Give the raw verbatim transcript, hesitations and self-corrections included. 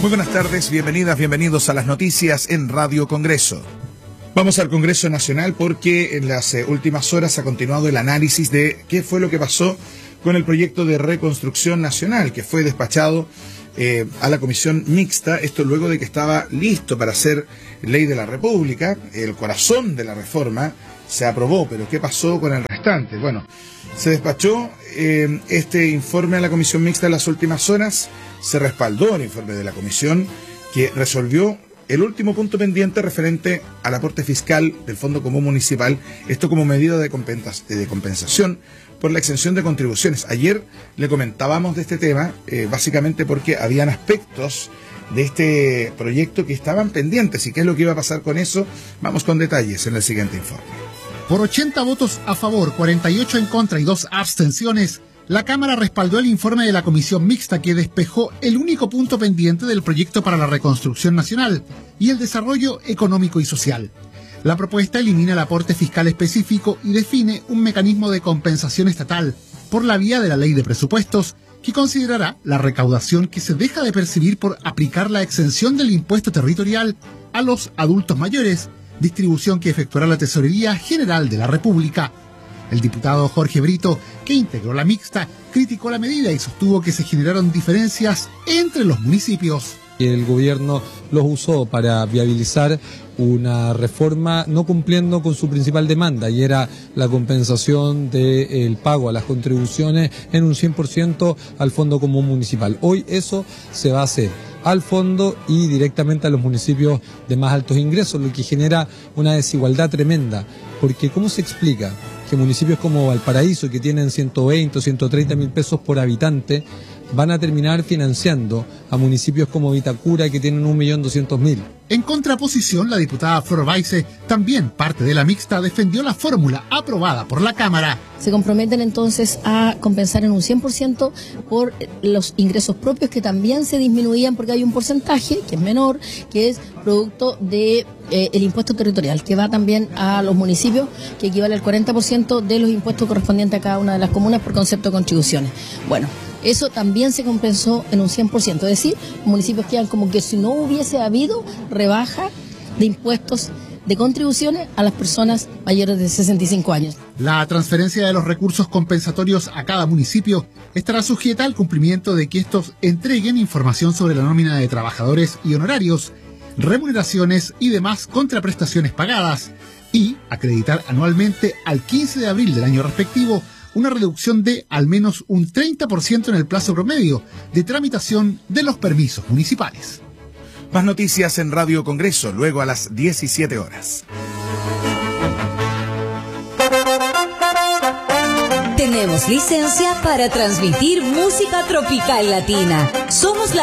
Muy buenas tardes, bienvenidas, bienvenidos a las noticias en Radio Congreso. Vamos al Congreso Nacional porque en las eh, últimas horas ha continuado el análisis de qué fue lo que pasó con el proyecto de reconstrucción nacional que fue despachado eh, a la Comisión Mixta, esto luego de que estaba listo para ser ley de la República, el corazón de la reforma se aprobó, pero ¿qué pasó con el restante? Bueno, se despachó eh, este informe a la Comisión Mixta en las últimas horas, se respaldó el informe de la Comisión que resolvió el último punto pendiente referente al aporte fiscal del Fondo Común Municipal, esto como medida de, compensas, de compensación por la exención de contribuciones. Ayer le comentábamos de este tema, eh, básicamente porque habían aspectos de este proyecto que estaban pendientes. ¿Y qué es lo que iba a pasar con eso? Vamos con detalles en el siguiente informe. Por ochenta votos a favor, cuarenta y ocho en contra y dos abstenciones, la Cámara respaldó el informe de la Comisión Mixta que despejó el único punto pendiente del proyecto para la reconstrucción nacional y el desarrollo económico y social. La propuesta elimina el aporte fiscal específico y define un mecanismo de compensación estatal por la vía de la ley de presupuestos que considerará la recaudación que se deja de percibir por aplicar la exención del impuesto territorial a los adultos mayores, distribución que efectuará la Tesorería General de la República. El diputado Jorge Brito, que integró la mixta, criticó la medida y sostuvo que se generaron diferencias entre los municipios. El gobierno los usó para viabilizar una reforma no cumpliendo con su principal demanda, y era la compensación del pago a las contribuciones en un cien por ciento al Fondo Común Municipal. Hoy eso se va a hacer al fondo y directamente a los municipios de más altos ingresos, lo que genera una desigualdad tremenda, porque ¿cómo se explica que municipios como Valparaíso, que tienen ciento veinte o ciento treinta mil pesos por habitante, van a terminar financiando a municipios como Vitacura, que tienen un millón doscientos mil? En contraposición, la diputada Flor Baise, también parte de la mixta, defendió la fórmula aprobada por la Cámara. Se comprometen entonces a compensar en un cien por ciento por los ingresos propios, que también se disminuían porque hay un porcentaje que es menor, que es producto de eh, el impuesto territorial, que va también a los municipios, que equivale al cuarenta por ciento de los impuestos correspondientes a cada una de las comunas por concepto de contribuciones. Bueno, eso también se compensó en un cien por ciento, es decir, los municipios quedan como que si no hubiese habido rebaja de impuestos de contribuciones a las personas mayores de sesenta y cinco años. La transferencia de los recursos compensatorios a cada municipio estará sujeta al cumplimiento de que estos entreguen información sobre la nómina de trabajadores y honorarios, remuneraciones y demás contraprestaciones pagadas, y acreditar anualmente al quince de abril del año respectivo una reducción de al menos un treinta por ciento en el plazo promedio de tramitación de los permisos municipales. Más noticias en Radio Congreso, luego a las diecisiete horas. Tenemos licencia para transmitir música tropical latina. Somos la